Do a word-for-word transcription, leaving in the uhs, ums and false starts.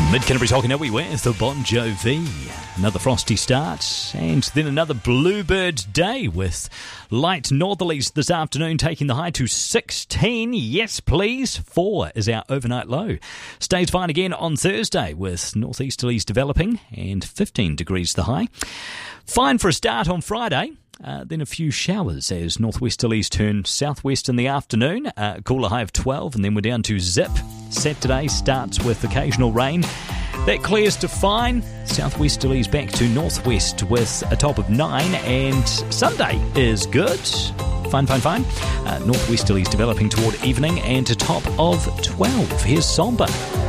Mid-Canterbury's Hockey Now, we with the Bon Jovi. Another frosty start, and then another bluebird day with light northerlies this afternoon, taking the high to sixteen. Yes, please. Four is our overnight low. Stays fine again on Thursday with northeasterlies developing and fifteen degrees the high. Fine for a start on Friday. Uh, then a few showers as northwesterlies turn southwest in the afternoon. Uh, cooler high of twelve, and then we're down to zip. Saturday starts with occasional rain. That clears to fine. Southwesterlies back to northwest with a top of nine, and Sunday is good. Fine, fine, fine. Uh, northwesterlies developing toward evening and a top of twelve. Here's Somber.